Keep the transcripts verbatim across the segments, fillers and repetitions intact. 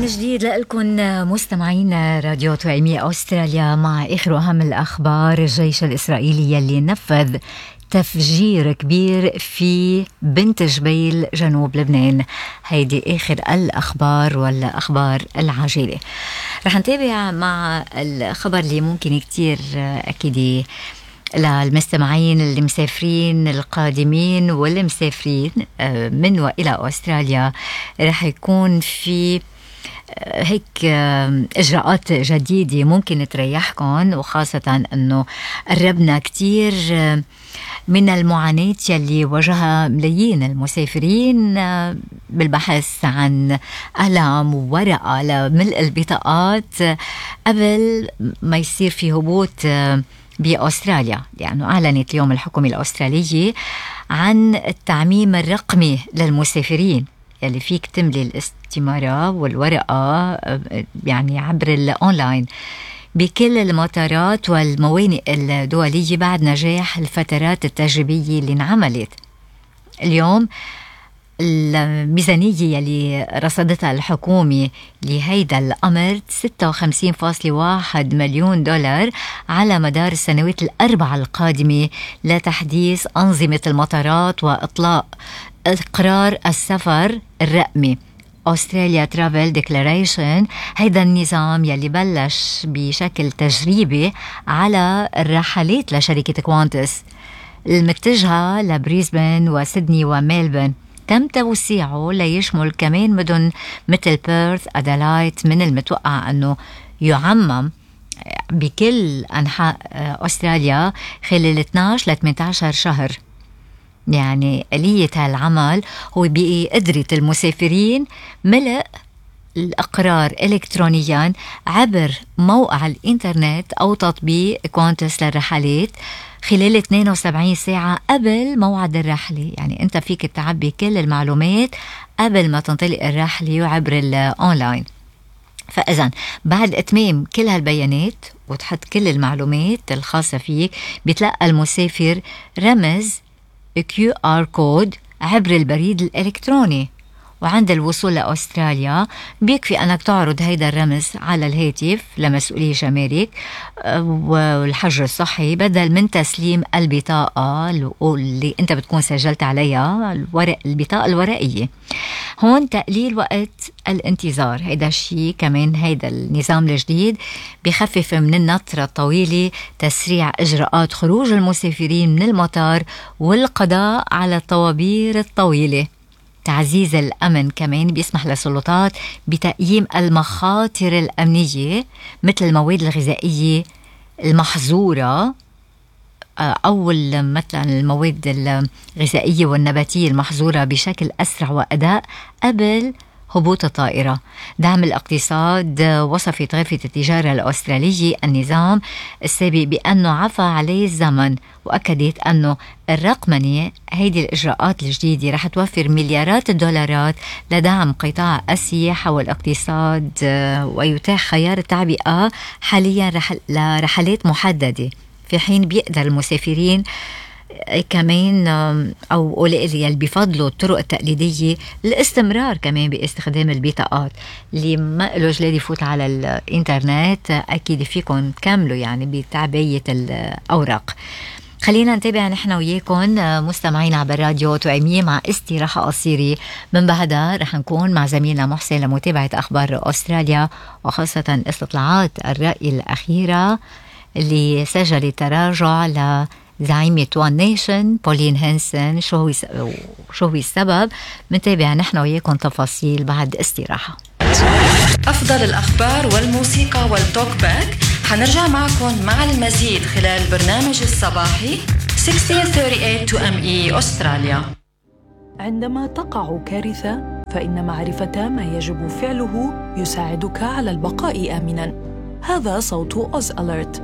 جديد لكم مستمعين راديو توأمية أستراليا مع آخر أهم الأخبار. الجيش الإسرائيلي يلي نفذ تفجير كبير في بنت جبيل جنوب لبنان. هيدي آخر الأخبار والأخبار العاجلة. رح نتابع مع الخبر اللي ممكن كتير أكيد للمستمعين اللي مسافرين القادمين واللي مسافرين من وإلى أستراليا. رح يكون في هيك إجراءات جديدة ممكن تريحكم، وخاصة أنه قربنا كتير من المعاناة يلي وجهها ملايين المسافرين بالبحث عن أقلام وورقة لملء البطاقات قبل ما يصير في هبوط بأستراليا، لأنه يعني أعلنت اليوم الحكومة الأسترالية عن التعميم الرقمي للمسافرين يلي فيك تملي الاستمارة والورقة يعني عبر الأونلاين بكل المطارات والموانئ الدولية بعد نجاح الفترات التجريبية اللي انعملت. اليوم الميزانية يلي رصدتها الحكومة لهيدا الأمر ستة وخمسين فاصلة واحد مليون دولار على مدار السنوات الأربعة القادمة لتحديث أنظمة المطارات وإطلاق إقرار السفر الرقمي أستراليا ترافل ديكلاريشن. هيدا النظام يلي بلش بشكل تجريبي على الرحلات لشركة كوانتس المتجهة لبريسبن وسيدني وميلبن. تم توسيعه ليشمل كمان مدن مثل بيرث أدلايت، من المتوقع أنه يعمم بكل أنحاء أستراليا خلال اثناشر ل ثمانية عشر شهر. يعني آلية هالعمل هو بقدرة المسافرين ملء الأقرار إلكترونيا عبر موقع الإنترنت أو تطبيق كوانتس للرحلات خلال اثنين وسبعين ساعة قبل موعد الرحلة. يعني أنت فيك تعبي كل المعلومات قبل ما تنطلق الرحلة وعبر الأونلاين. فإذن بعد إتمام كل هالبيانات وتحط كل المعلومات الخاصة فيك، بيتلقى المسافر رمز كيو آر كود عبر البريد الإلكتروني، وعند الوصول لأستراليا بيكفي أنك تعرض هيدا الرمز على الهاتف لمسؤولي جمارك والحجر الصحي بدل من تسليم البطاقة اللي أنت بتكون سجلت عليها الورق البطاقة الورقية. هون تقليل وقت الانتظار. هيدا الشيء كمان هيدا النظام الجديد بيخفف من النطرة الطويلة، تسريع إجراءات خروج المسافرين من المطار والقضاء على الطوابير الطويلة. تعزيز الأمن كمان بيسمح للسلطات بتقييم المخاطر الأمنية مثل المواد الغذائية المحظورة أو مثلا المواد الغذائية والنباتية المحظورة بشكل أسرع وأداء قبل هبوط الطائرة. دعم الاقتصاد. وصفت غرفة التجارة الأسترالية النظام السابق بأنه عفى عليه الزمن، وأكدت أنه الرقمنة هيدي الإجراءات الجديدة رح توفر مليارات الدولارات لدعم قطاع السياحة والاقتصاد، ويتاح خيار التعبئة حاليا لرحلات محددة، في حين بيقدر المسافرين كمان أو اللي بيفضلوا الطرق التقليدية الاستمرار كمان باستخدام البطاقات. اللي ما له جلاد يفوت على الإنترنت أكيد فيكم تكملوا يعني بتعبية الأوراق. خلينا نتابع نحن وياكم مستمعين عبر راديو توأمية مع استراحة قصيرة. من بعدها رح نكون مع زميلنا محسن لمتابعة أخبار أستراليا، وخاصة استطلاعات الرأي الأخيرة اللي سجلت تراجع ل زعيمة وان نيشن بولين هانسن. شو هو شو هو السبب؟ منتابع نحن وياكم تفاصيل بعد استراحة. أفضل الأخبار والموسيقى والتوك باك حنرجع معكم مع المزيد خلال البرنامج الصباحي ستة عشر ثمانية وثمانين تو ام اي أستراليا. عندما تقع كارثة فإن معرفة ما يجب فعله يساعدك على البقاء آمناً. هذا صوت أوز أليرت،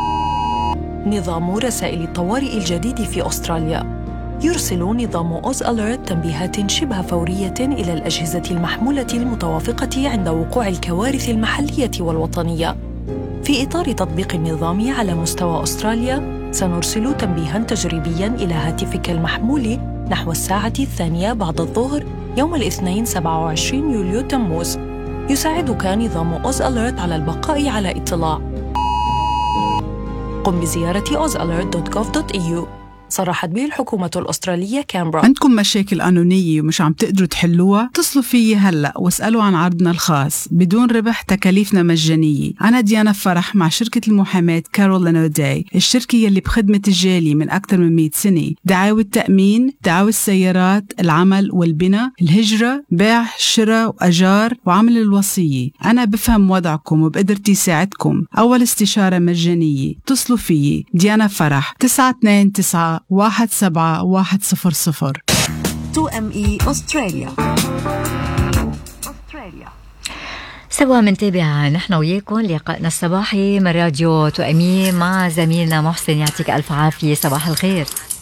نظام رسائل الطوارئ الجديد في أستراليا. يرسل نظام أوز أليرت تنبيهات شبه فورية إلى الأجهزة المحمولة المتوافقة عند وقوع الكوارث المحلية والوطنية. في إطار تطبيق النظام على مستوى أستراليا، سنرسل تنبيهاً تجريبياً إلى هاتفك المحمول نحو الساعة الثانية بعد الظهر يوم الاثنين سبعة وعشرين يوليو تموز، يساعدك نظام أوز أليرت على البقاء على اطلاع. قم بزيارة أوز أليرت دوت جوف دوت إي يو. صرحت به الحكومة الأسترالية كامبرا. عندكم مشاكل قانونية ومش عم تقدروا تحلوها؟ اتصلوا فيي هلأ واسألوا عن عرضنا الخاص بدون ربح، تكاليفنا مجانية. أنا ديانا فرح مع شركة المحاماة كارول أوداي، الشركة يلي بخدمة الجالي من أكثر من مئة سنة. دعاوى التأمين، دعاوى السيارات، العمل والبناء، الهجرة، بيع، شراء وأجار، وعمل الوصية. أنا بفهم وضعكم وبقدرتي ساعدكم. أول استشارة مجانية. اتصلوا فيي ديانا فرح تسعة اثنين تسعة واحد سبعة واحد صفر صفر. تو إم إي أستراليا. سوا منتابع نحن وياكم لقائنا الصباحي من راديو تو إم إي مع زميلنا محسن. يعطيك ألف عافية، صباح الخير.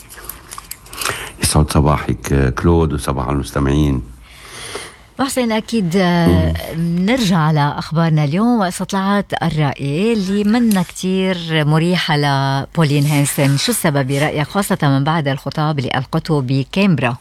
يسعد صباحك كلود وصباح المستمعين. محسن، أكيد نرجع على أخبارنا اليوم واستطلاعات الرأي اللي منا كتير مريحة لبولين هانسن. شو السبب برأيك، خاصة من بعد الخطاب اللي ألقته بكامبرا؟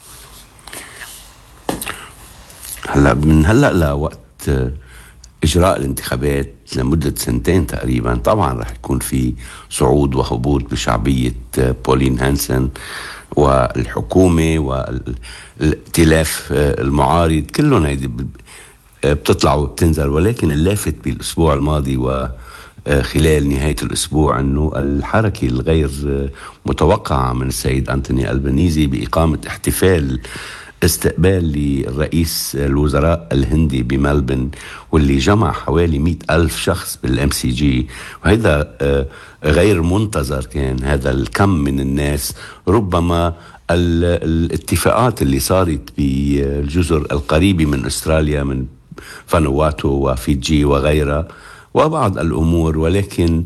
هلا من هلا لوقت إجراء الانتخابات لمدة سنتين تقريبا طبعا رح يكون في صعود وهبوط بشعبية بولين هانسن، والحكومة والائتلاف المعارض كلهم هيدي بتطلع وبتنزل. ولكن اللافت بالأسبوع الماضي وخلال نهاية الأسبوع أنه الحركة الغير متوقعة من السيد أنتوني ألبانيزي بإقامة احتفال استقبال للرئيس الوزراء الهندي بملبن، واللي جمع حوالي مئة ألف شخص بالام سي جي. وهذا غير منتظر كان هذا الكم من الناس. ربما الاتفاقات اللي صارت بالجزر القريبة من أستراليا من فانواتو وفيجي وغيرها وبعض الأمور، ولكن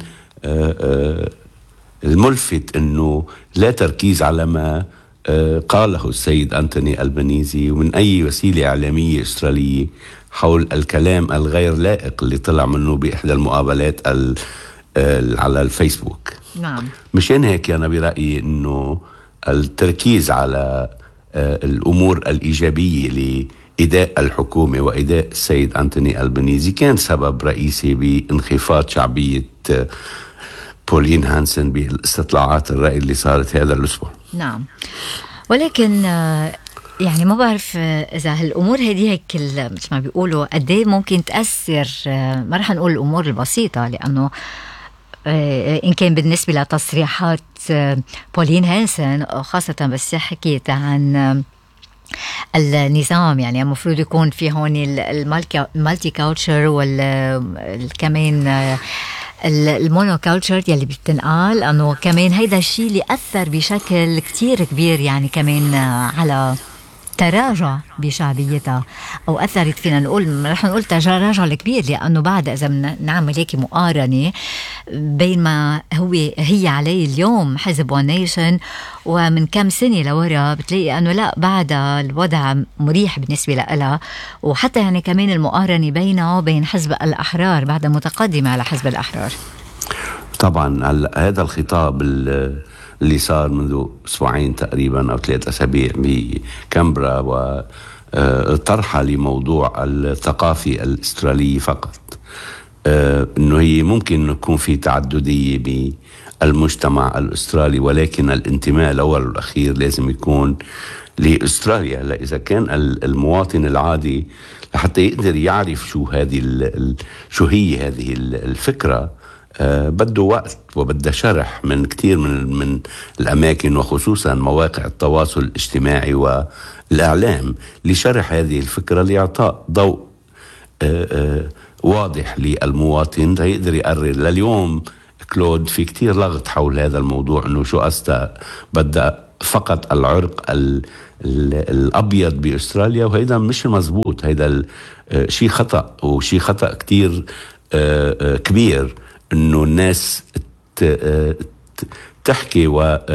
الملفت أنه لا تركيز على ما قاله السيد أنتوني ألبانيزي ومن أي وسيلة إعلامية أسترالية حول الكلام الغير لائق اللي طلع منه بإحدى المقابلات على الفيسبوك. نعم. مشان هيك أنا برأيي أنه التركيز على الأمور الإيجابية لإداء الحكومة وإداء السيد أنتوني ألبانيزي كان سبب رئيسي بانخفاض شعبية بولين هانسن بالاستطلاعات الرأي اللي صارت هذا الأسبوع. نعم، ولكن يعني ما بعرف إذا هالأمور هذه هيك مثل ما بيقولوا قد ايه ممكن تأثر. ما رح نقول الأمور البسيطة، لأنه إن كان بالنسبة لتصريحات بولين هانسن خاصة بس حكيت عن النظام، يعني المفروض يكون في هون المالتي كالتشر والكمان المونو كالتشر يلي بتنقال، انه كمان هيدا الشيء اللي اثر بشكل كتير كبير يعني كمان على تراجع بشعبيتها، او اثرت فينا نقول رح نقول تراجع الكبير، لانه بعد اذا نعمل هيك مقارنه بين ما هو هي عليه اليوم حزب ون نيشن ومن كم سنه لورا بتلاقي انه لا بعد الوضع مريح بالنسبه لها. وحتى يعني كمان المقارنه بينه وبين حزب الاحرار بعد متقدمه على حزب الاحرار. طبعا هذا الخطاب اللي صار منذ أسبوعين تقريبا أو ثلاثة أسابيع بكامبرا وطرحها لموضوع الثقافي الأسترالي فقط، أنه هي ممكن يكون في تعددية بالمجتمع الأسترالي، ولكن الانتماء الأول والأخير لازم يكون لأستراليا. لا إذا كان المواطن العادي لحتى يقدر يعرف شو هذه شو هي هذه الفكرة أه بده وقت وبده شرح من كتير من من الأماكن، وخصوصا مواقع التواصل الاجتماعي والإعلام لشرح هذه الفكرة، لإعطاء ضوء أه أه واضح للمواطن يقدر يقرر. لليوم كلود في كتير لغط حول هذا الموضوع، إنه شو قصده بدأ فقط العرق ال ال الأبيض بأستراليا، وهذا مش مزبوط. هذا شيء خطأ وشيء خطأ كتير أه أه كبير، إنه الناس تحكي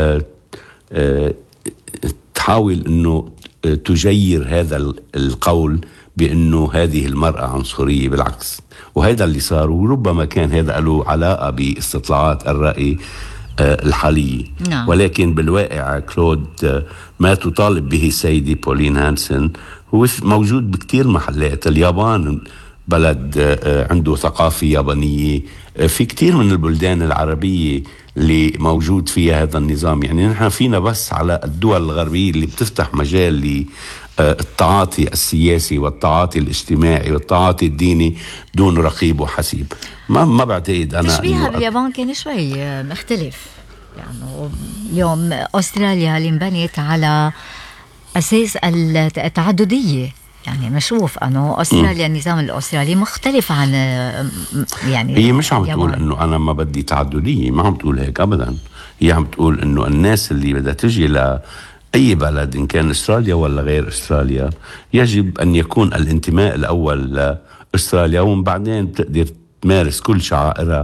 وتحاول إنه تجير هذا القول بأنه هذه المرأة عنصرية. بالعكس، وهذا اللي صار، وربما كان هذا له علاقة باستطلاعات الرأي الحالية. نعم. ولكن بالواقع كلود ما تطالب به السيدة بولين هانسن هو موجود بكتير محلات. اليابان بلد عنده ثقافة يابانية. في كتير من البلدان العربية اللي موجود فيها هذا النظام. يعني نحن فينا بس على الدول الغربية اللي بتفتح مجال للتعاطي السياسي والتعاطي الاجتماعي والتعاطي الديني دون رقيب وحسيب. ما ما بعتقد أنا تشبيهها باليابان كان شوي مختلف. يعني اليوم أستراليا اللي انبنت على أساس التعددية، يعني نشوف أنه أستراليا م. النظام الأسترالي مختلف عن يعني هي مش عم تقول أنه أنا ما بدي تعددية، ما عم تقول هيك أبدا. هي عم تقول أنه الناس اللي بدها تجي لأي بلد إن كان أستراليا ولا غير أستراليا يجب أن يكون الانتماء الأول لأستراليا، ومن بعدين بتقدر تمارس كل شعائرها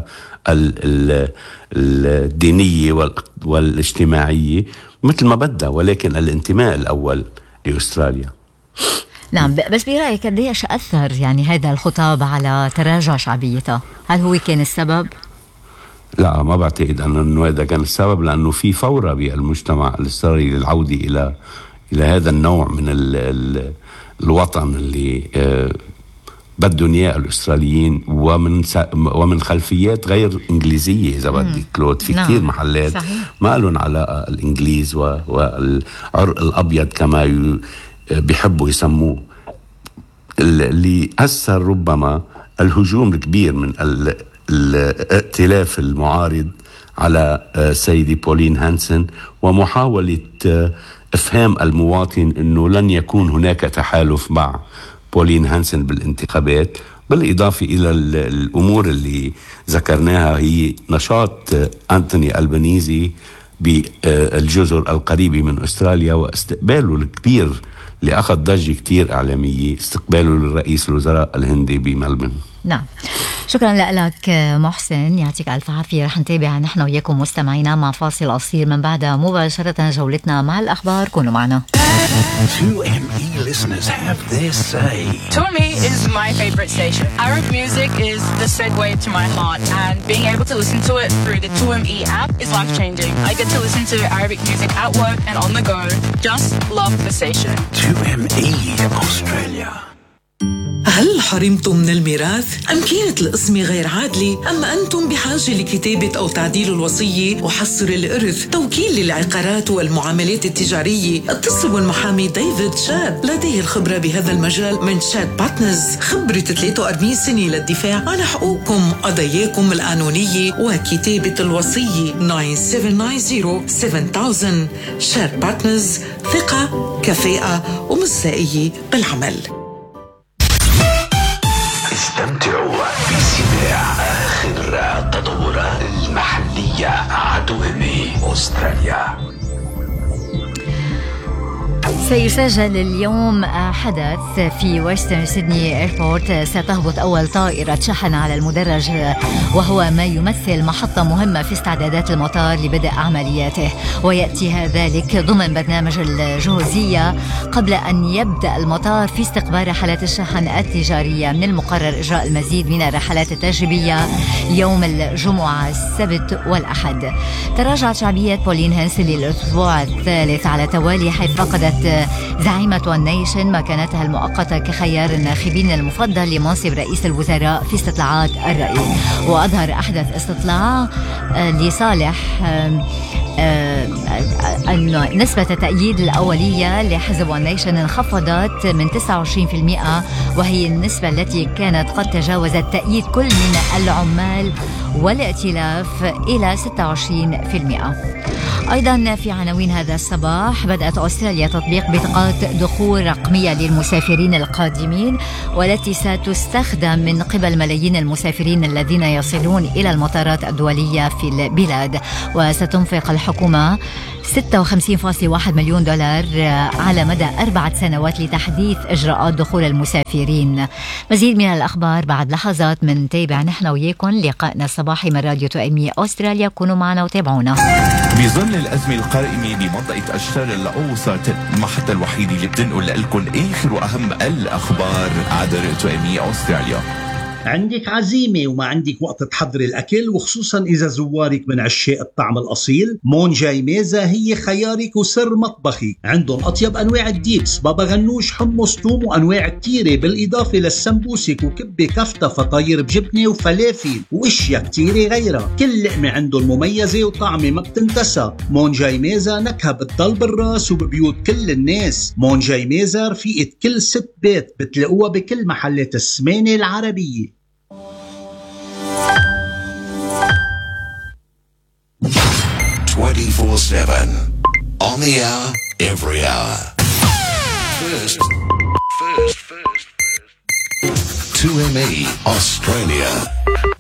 الدينية والاجتماعية مثل ما بدها، ولكن الانتماء الأول لأستراليا. نعم، بس برأيك قديش أثر يعني هذا الخطاب على تراجع شعبيتها؟ هل هو كان السبب؟ لا، ما بعتقد أنه هذا كان السبب، لأنه في فورة بالمجتمع الأسترالي للعودة إلى إلى هذا النوع من ال ال الوطن اللي آه بدهم اياه الأستراليين، ومن ومن خلفيات غير إنجليزية إذا بدك كلود. في نعم. كتير محلات صحيح. ما لهم علاقة الإنجليز والعرق الأبيض كما بيحبوا يسموه. اللي أثر ربما الهجوم الكبير من الائتلاف المعارض على سيدي بولين هانسن، ومحاولة إفهام المواطن أنه لن يكون هناك تحالف مع بولين هانسن بالانتخابات، بالإضافة إلى الأمور اللي ذكرناها، هي نشاط أنتوني ألبانيزي بالجزر القريبة من أستراليا واستقباله الكبير اللي أخذ ضجة كتير إعلامية، استقباله للرئيس الوزراء الهندي بملبن. نعم، شكرا لك محسن، يعطيك ألف عافية. رح نتابع نحن وياكم مستمعينا مع فاصل قصير، من بعدها مباشرة جولتنا مع الأخبار. كونوا معنا. two M E listeners have their say. two M E is my favorite station. Arab music is the segue to my heart, and being able to listen to it through the two M E app is life-changing. I get to listen to Arabic music at work and on the go. Just love the station. two M E Australia. هل حرمتم من الميراث؟ أم كانت القسمة غير عادلة؟ أم أنتم بحاجة لكتابة أو تعديل الوصية وحصر الإرث؟ توكيل للعقارات والمعاملات التجارية؟ اتصلوا بالمحامي ديفيد شاب، لديه الخبرة بهذا المجال من شاد بارتنرز، خبرة ثلاثة وأربعين سنة للدفاع عن حقوقكم، قضاياكم القانونية وكتابة الوصية. nine seven nine zero seven thousand. شاد بارتنرز، ثقة، كفاءة ومصداقية بالعمل. استمتعوا بسماع آخر التطورات المحلية على تو إم إي أستراليا. سيسجل اليوم حدث في ويسترن سيدني ايربورت. ستهبط أول طائرة شحن على المدرج، وهو ما يمثل محطة مهمة في استعدادات المطار لبدء عملياته، ويأتي ذلك ضمن برنامج الجهوزية قبل أن يبدأ المطار في استقبال رحلات الشحن التجارية. من المقرر إجراء المزيد من الرحلات التجريبية يوم الجمعة، السبت والأحد. تراجعت شعبية بولين هانسن للأسبوع الثالث على توالي، حيث فقدت زعيمة ون نيشن مكانتها المؤقتة كخيار الناخبين المفضل لمنصب رئيس الوزراء في استطلاعات الرأي. وأظهر أحدث استطلاع لصالح أن نسبة التأييد الأولية لحزب ون نيشن انخفضت من تسعة وعشرين بالمئة، وهي النسبة التي كانت قد تجاوزت تأييد كل من العمال والائتلاف إلى ستة وعشرين بالمئة. أيضا في عناوين هذا الصباح، بدأت أستراليا تطبيق بطاقات دخول رقمية للمسافرين القادمين، والتي ستستخدم من قبل ملايين المسافرين الذين يصلون إلى المطارات الدولية في البلاد. وستنفق الحكومة ستة وخمسين فاصلة واحد مليون دولار على مدى أربعة سنوات لتحديث إجراءات دخول المسافرين. مزيد من الأخبار بعد لحظات من تابع نحن وياكم لقائنا الصباحي من راديو تو إم إي أستراليا. كونوا معنا وتابعونا. بظل الأزمة القائمة بمنطقة الشرق الأوسط، المحطة الوحيدة اللي بتنقل لكم آخر وأهم الأخبار عبر تو إم إي أستراليا. عندك عزيمة وما عندك وقت تحضري الأكل، وخصوصا إذا زوارك من عشاق الطعم الأصيل، مونجاي ميزة هي خيارك وسر مطبخي. عندهم أطيب أنواع الديبس، بابا غنوش، حمص، توم، وأنواع كتيرة، بالإضافة للسمبوسك وكبة كفتة، فطاير بجبنة وفلافل وإشياء كتيرة غيرها. كل لقمة عندهم مميزة وطعمة ما بتنتسى. مونجاي ميزة نكهة بتضل بالراس وببيوت كل الناس. مونجاي ميزة رفيقة كل ست بيت، بتلاقوها بكل محلات السمانة العربية. twenty-four seven on the hour, every hour. First, first, first, first. two M E Australia.